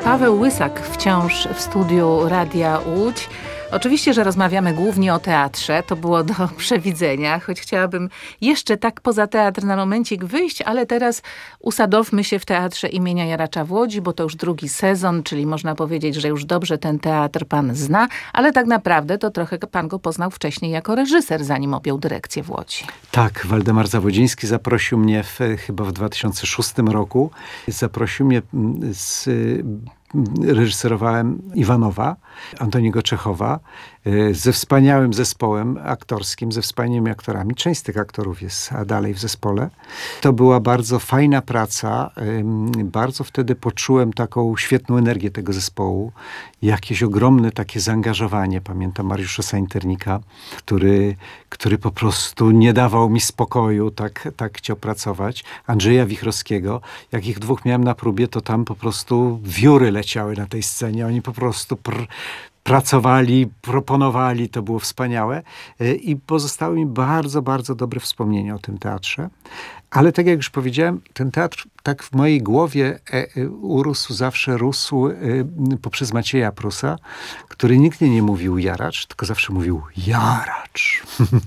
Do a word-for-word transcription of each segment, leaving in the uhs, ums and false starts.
Paweł Łysak wciąż w studiu Radia Łódź. Oczywiście, że rozmawiamy głównie o teatrze, to było do przewidzenia, choć chciałabym jeszcze tak poza teatr na momencik wyjść, ale teraz usadowmy się w Teatrze imienia Jaracza w Łodzi, bo to już drugi sezon, czyli można powiedzieć, że już dobrze ten teatr pan zna, ale tak naprawdę to trochę pan go poznał wcześniej jako reżyser, zanim objął dyrekcję w Łodzi. Tak, Waldemar Zawodziński zaprosił mnie w, chyba w dwa tysiące szóstym roku. Zaprosił mnie z... Reżyserowałem Iwanowa, Antoniego Czechowa, ze wspaniałym zespołem aktorskim, ze wspaniałymi aktorami. Część z tych aktorów jest dalej w zespole. To była bardzo fajna praca. Bardzo wtedy poczułem taką świetną energię tego zespołu. Jakieś ogromne takie zaangażowanie. Pamiętam Mariusza Sainternika, który, który po prostu nie dawał mi spokoju, tak, tak chciał pracować. Andrzeja Wichrowskiego. Jak ich dwóch miałem na próbie, to tam po prostu wióry leciały na tej scenie. Oni po prostu pr- pracowali, proponowali, to było wspaniałe i pozostały mi bardzo, bardzo dobre wspomnienia o tym teatrze. Ale tak jak już powiedziałem, ten teatr tak w mojej głowie e, urósł, zawsze rósł e, poprzez Macieja Prusa, który nigdy nie mówił Jaracz, tylko zawsze mówił Jaracz.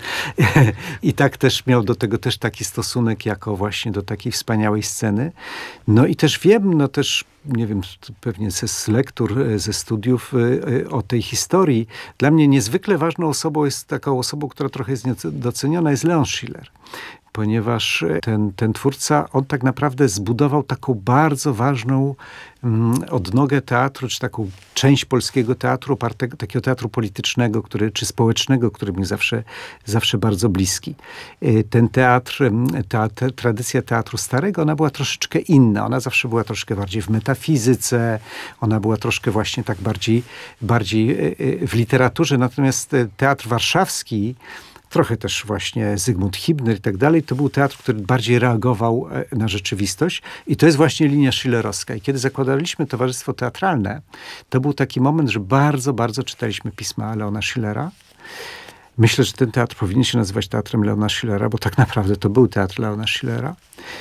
I tak też miał do tego też taki stosunek jako właśnie do takiej wspaniałej sceny. No i też wiem, no też nie wiem, pewnie ze z lektur, ze studiów e, o tej historii. Dla mnie niezwykle ważną osobą jest taką osobą, która trochę jest niedoceniona, jest Leon Schiller. Ponieważ ten, ten twórca, on tak naprawdę zbudował taką bardzo ważną mm, odnogę teatru, czy taką część polskiego teatru, opartego, takiego teatru politycznego, który, czy społecznego, który mi zawsze, zawsze bardzo bliski. Ten teatr, ta, ta tradycja teatru starego, ona była troszeczkę inna. Ona zawsze była troszkę bardziej w metafizyce, ona była troszkę właśnie tak bardziej, bardziej w literaturze. Natomiast teatr warszawski, trochę też właśnie Zygmunt Hibner i tak dalej. To był teatr, który bardziej reagował na rzeczywistość i to jest właśnie linia schillerowska. I kiedy zakładaliśmy Towarzystwo Teatralne, to był taki moment, że bardzo, bardzo czytaliśmy pisma Leona Schillera. Myślę, że ten teatr powinien się nazywać Teatrem Leona Schillera, bo tak naprawdę to był teatr Leona Schillera,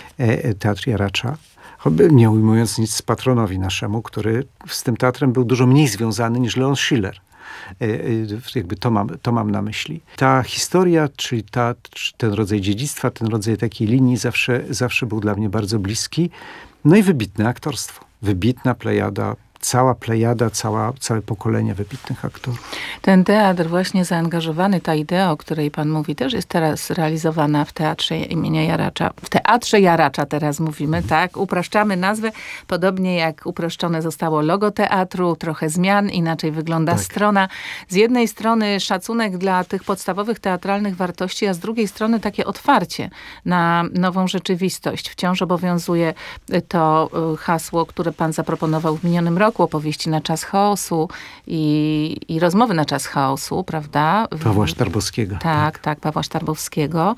teatr Jaracza. Nie ujmując nic patronowi naszemu, który z tym teatrem był dużo mniej związany niż Leon Schiller. Jakby to mam, to mam na myśli. Ta historia, czyli ta, ten rodzaj dziedzictwa, ten rodzaj takiej linii zawsze, zawsze był dla mnie bardzo bliski. No i wybitne aktorstwo. Wybitna plejada, cała plejada, cała, całe pokolenie wybitnych aktorów. Ten teatr właśnie zaangażowany, ta idea, o której pan mówi, też jest teraz realizowana w Teatrze imienia Jaracza. W Teatrze Jaracza teraz mówimy, tak? Upraszczamy nazwę, podobnie jak uproszczone zostało logo teatru, trochę zmian, inaczej wygląda tak. strona. Z jednej strony szacunek dla tych podstawowych teatralnych wartości, a z drugiej strony takie otwarcie na nową rzeczywistość. Wciąż obowiązuje to hasło, które pan zaproponował w minionym roku, opowieści na czas chaosu i, i rozmowy na czas chaosu, prawda? Pawła Sztarbowskiego. Tak, tak, tak, Pawła Sztarbowskiego.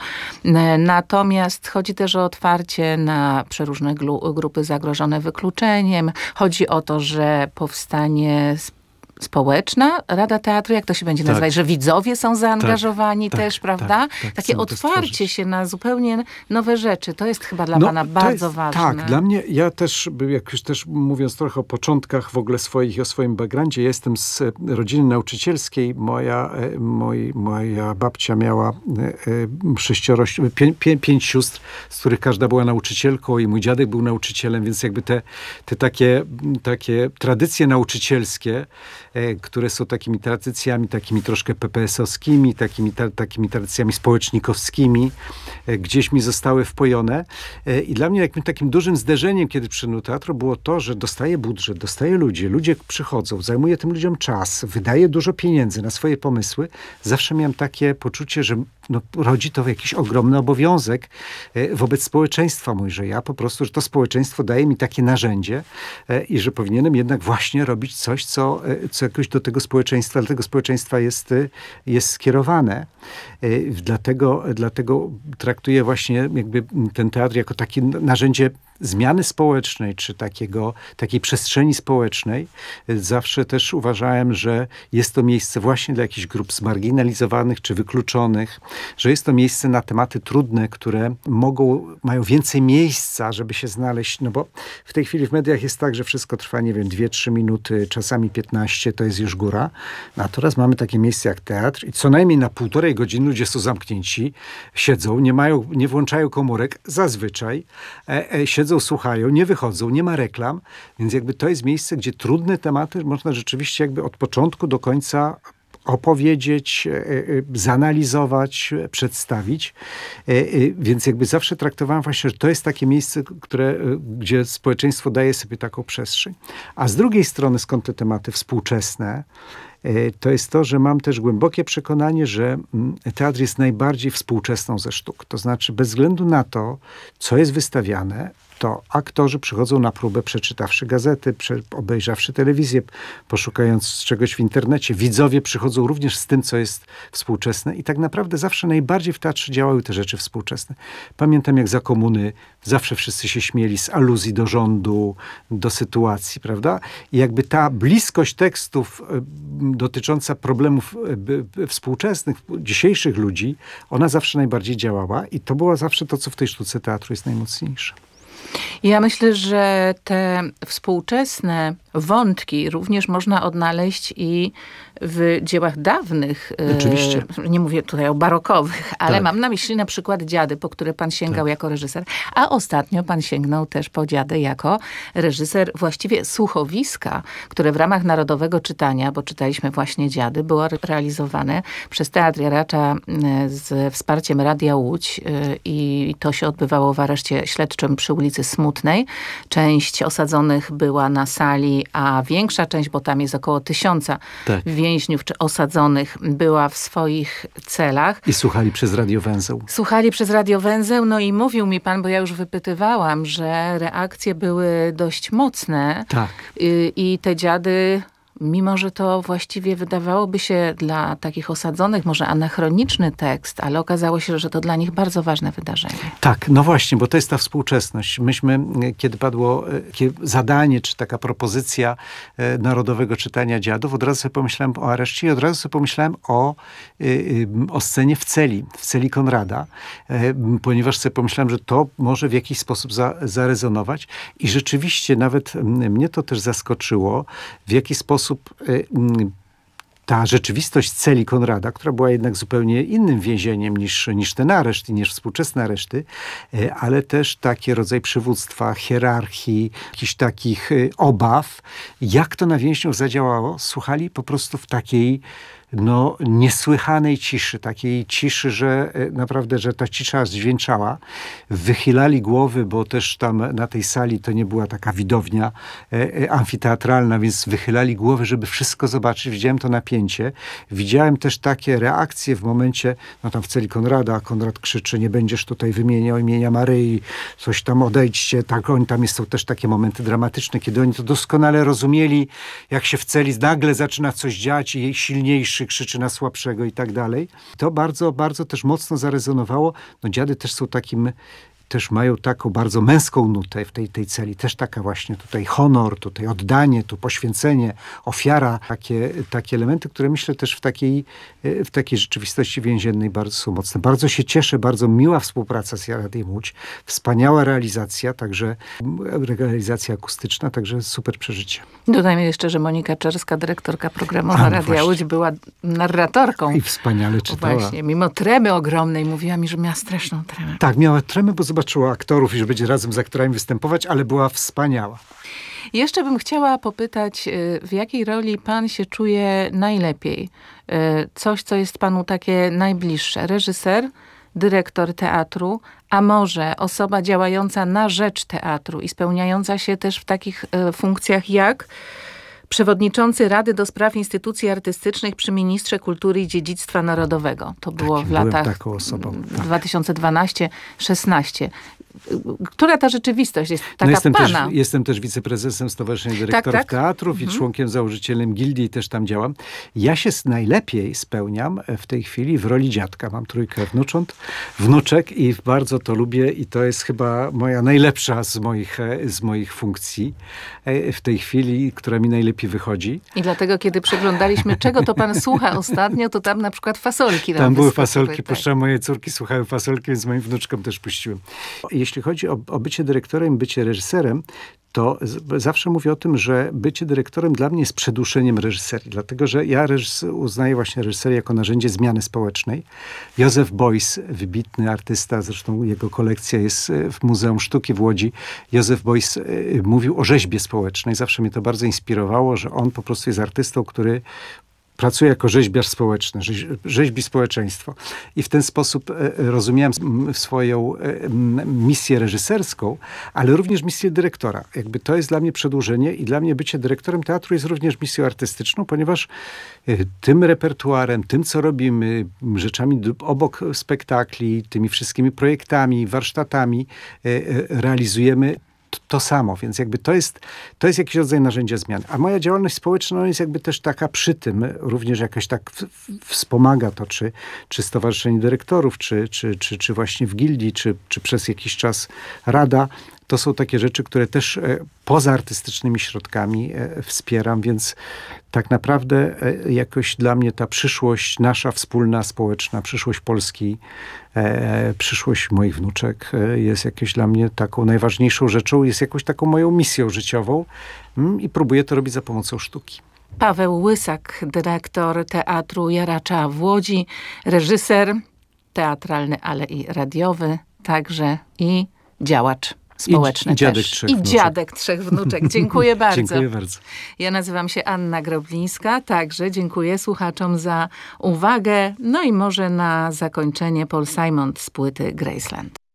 Natomiast chodzi też o otwarcie na przeróżne glu, grupy zagrożone wykluczeniem. Chodzi o to, że powstanie społeczna Rada Teatru, jak to się będzie nazywać, tak. że widzowie są zaangażowani tak, też, tak, prawda? Tak, tak, Takie otwarcie się na zupełnie nowe rzeczy. To jest chyba dla no, pana bardzo jest, ważne. Tak, dla mnie, ja też, jak już też mówiąc trochę o początkach w ogóle swoich i o swoim backgroundzie, jestem z rodziny nauczycielskiej. Moja, moj, moja babcia miała sześcioro, pię, pię, pięć sióstr, z których każda była nauczycielką i mój dziadek był nauczycielem, więc jakby te, te takie, takie tradycje nauczycielskie, które są takimi tradycjami, takimi troszkę pe pe esowskimi, takimi, ta, takimi tradycjami społecznikowskimi, gdzieś mi zostały wpojone. I dla mnie jakimś takim dużym zderzeniem, kiedy przyszedłem do teatru, było to, że dostaję budżet, dostaję ludzi, ludzie przychodzą, zajmuję tym ludziom czas, wydaję dużo pieniędzy na swoje pomysły. Zawsze miałem takie poczucie, że no, rodzi to jakiś ogromny obowiązek wobec społeczeństwa mój, że ja po prostu, że to społeczeństwo daje mi takie narzędzie i że powinienem jednak właśnie robić coś, co, co jakoś do tego społeczeństwa, do tego społeczeństwa jest, jest skierowane. Dlatego, dlatego traktuję właśnie jakby ten teatr jako takie narzędzie zmiany społecznej, czy takiego, takiej przestrzeni społecznej, zawsze też uważałem, że jest to miejsce właśnie dla jakichś grup zmarginalizowanych, czy wykluczonych, że jest to miejsce na tematy trudne, które mogą, mają więcej miejsca, żeby się znaleźć, no bo w tej chwili w mediach jest tak, że wszystko trwa, nie wiem, dwie trzy minuty, czasami piętnaście, to jest już góra. Natomiast mamy takie miejsce jak teatr i co najmniej na półtorej godziny ludzie są zamknięci, siedzą, nie mają, nie włączają komórek, zazwyczaj, e, e, siedzą, słuchają, nie wychodzą, nie ma reklam, więc jakby to jest miejsce, gdzie trudne tematy można rzeczywiście jakby od początku do końca opowiedzieć, zanalizować, przedstawić. Więc jakby zawsze traktowałem właśnie, że to jest takie miejsce, które, gdzie społeczeństwo daje sobie taką przestrzeń. A z drugiej strony, skąd te tematy współczesne, to jest to, że mam też głębokie przekonanie, że teatr jest najbardziej współczesną ze sztuk. To znaczy, bez względu na to, co jest wystawiane, to aktorzy przychodzą na próbę, przeczytawszy gazety, prze, obejrzawszy telewizję, poszukając czegoś w internecie. Widzowie przychodzą również z tym, co jest współczesne i tak naprawdę zawsze najbardziej w teatrze działały te rzeczy współczesne. Pamiętam, jak za komuny zawsze wszyscy się śmieli z aluzji do rządu, do sytuacji, prawda? I jakby ta bliskość tekstów y, dotycząca problemów y, y, współczesnych, dzisiejszych ludzi, ona zawsze najbardziej działała i to było zawsze to, co w tej sztuce teatru jest najmocniejsze. Ja myślę, że te współczesne wątki również można odnaleźć i w dziełach dawnych. Oczywiście. Nie mówię tutaj o barokowych, ale tak. mam na myśli na przykład Dziady, po które pan sięgał tak. jako reżyser. A ostatnio pan sięgnął też po Dziady jako reżyser właściwie słuchowiska, które w ramach Narodowego Czytania, bo czytaliśmy właśnie Dziady, było realizowane przez Teatr Jaracza z wsparciem Radia Łódź i to się odbywało w areszcie śledczym przy ulicy Smutnej. Część osadzonych była na sali, a większa część, bo tam jest około tysiąca tak. więźniów czy osadzonych, była w swoich celach. I słuchali przez radiowęzeł. Słuchali przez radiowęzeł, no i mówił mi pan, bo ja już wypytywałam, że reakcje były dość mocne. Tak. I, i te Dziady, mimo że to właściwie wydawałoby się dla takich osadzonych może anachroniczny tekst, ale okazało się, że to dla nich bardzo ważne wydarzenie. Tak, no właśnie, bo to jest ta współczesność. Myśmy, kiedy padło zadanie, czy taka propozycja Narodowego Czytania Dziadów, od razu sobie pomyślałem o areszcie i od razu sobie pomyślałem o, o scenie w celi, w celi Konrada, ponieważ sobie pomyślałem, że to może w jakiś sposób za, zarezonować i rzeczywiście nawet mnie to też zaskoczyło, w jaki sposób ta rzeczywistość celi Konrada, która była jednak zupełnie innym więzieniem niż, niż ten areszt i niż współczesne areszty, ale też taki rodzaj przywództwa, hierarchii, jakichś takich obaw. Jak to na więźniów zadziałało? Słuchali po prostu w takiej no, niesłychanej ciszy, takiej ciszy, że naprawdę, że ta cisza zdźwięczała. Wychylali głowy, bo też tam na tej sali to nie była taka widownia e, amfiteatralna, więc wychylali głowy, żeby wszystko zobaczyć. Widziałem to napięcie. Widziałem też takie reakcje w momencie, no tam w celi Konrada, Konrad krzyczy, nie będziesz tutaj wymieniał imienia Maryi, coś tam odejdźcie. Tak, oni tam są też takie momenty dramatyczne, kiedy oni to doskonale rozumieli, jak się w celi nagle zaczyna coś dziać i jej silniejszy krzyczy na słabszego i tak dalej. To bardzo, bardzo też mocno zarezonowało. No Dziady też są takim, też mają taką bardzo męską nutę w tej, tej celi. Też taka właśnie tutaj honor, tutaj oddanie, tu poświęcenie, ofiara. Takie, takie elementy, które myślę też w takiej, w takiej rzeczywistości więziennej bardzo są mocne. Bardzo się cieszę, bardzo miła współpraca z Radiem Łódź. Wspaniała realizacja, także realizacja akustyczna, także super przeżycie. Dodajmy jeszcze, że Monika Czerska, dyrektorka programowa A, no Radia właśnie. Łódź, była narratorką. I wspaniale czytała. Właśnie, mimo tremy ogromnej, mówiła mi, że miała straszną tremę. Tak, miała tremę, bo zobaczyła aktorów i że będzie razem z aktorami występować, ale była wspaniała. Jeszcze bym chciała popytać, w jakiej roli pan się czuje najlepiej? Coś, co jest panu takie najbliższe. Reżyser, dyrektor teatru, a może osoba działająca na rzecz teatru i spełniająca się też w takich funkcjach jak przewodniczący Rady do Spraw Instytucji Artystycznych przy Ministrze Kultury i Dziedzictwa Narodowego. To było Takim w latach byłem taką osobą. Tak. dwa tysiące dwanaście szesnaście. która ta rzeczywistość jest taka no jestem, też, pana? jestem też wiceprezesem Stowarzyszenia Dyrektorów tak. Teatrów Mhm. i członkiem założycielem gildii, też tam działam. Ja się najlepiej spełniam w tej chwili w roli dziadka. Mam trójkę wnucząt, wnuczek i bardzo to lubię i to jest chyba moja najlepsza z moich, z moich funkcji w tej chwili, która mi najlepiej wychodzi. I dlatego, kiedy przeglądaliśmy, czego to pan słucha ostatnio, to tam na przykład fasolki. Tam były wyskoczyły, fasolki, tak. puszczałem moje córki, słuchały fasolki, więc moim wnuczkom też puściłem. Jeśli chodzi o, o bycie dyrektorem, bycie reżyserem, to z, zawsze mówię o tym, że bycie dyrektorem dla mnie jest przeduszeniem reżyserii. Dlatego, że ja reżys, uznaję właśnie reżyserię jako narzędzie zmiany społecznej. Józef Beuys, wybitny artysta, zresztą jego kolekcja jest w Muzeum Sztuki w Łodzi. Józef Beuys mówił o rzeźbie społecznej. Zawsze mnie to bardzo inspirowało, że on po prostu jest artystą, który pracuje jako rzeźbiarz społeczny, rzeź, rzeźbi społeczeństwo. I w ten sposób e, rozumiałem swoją e, misję reżyserską, ale również misję dyrektora. Jakby to jest dla mnie przedłużenie i dla mnie bycie dyrektorem teatru jest również misją artystyczną, ponieważ e, tym repertuarem, tym co robimy, rzeczami obok spektakli, tymi wszystkimi projektami, warsztatami e, e, realizujemy To, to samo, więc jakby to jest, to jest jakiś rodzaj narzędzia zmian. A moja działalność społeczna jest jakby też taka przy tym, również jakaś tak w, w, wspomaga to, czy, czy Stowarzyszenie Dyrektorów, czy, czy, czy, czy właśnie w gildii, czy, czy przez jakiś czas Rada. To są takie rzeczy, które też e, poza artystycznymi środkami e, wspieram, więc tak naprawdę e, jakoś dla mnie ta przyszłość nasza wspólna, społeczna, przyszłość Polski, e, przyszłość moich wnuczek e, jest jakieś dla mnie taką najważniejszą rzeczą, jest jakąś taką moją misją życiową mm, i próbuję to robić za pomocą sztuki. Paweł Łysak, dyrektor Teatru Jaracza w Łodzi, reżyser teatralny, ale i radiowy, także i działacz społeczny I, i dziadek też. trzech I wnuczek. dziadek trzech wnuczek. Dziękuję bardzo. Dziękuję bardzo. Ja nazywam się Anna Groblińska, także dziękuję słuchaczom za uwagę. No i może na zakończenie Paul Simon z płyty Graceland.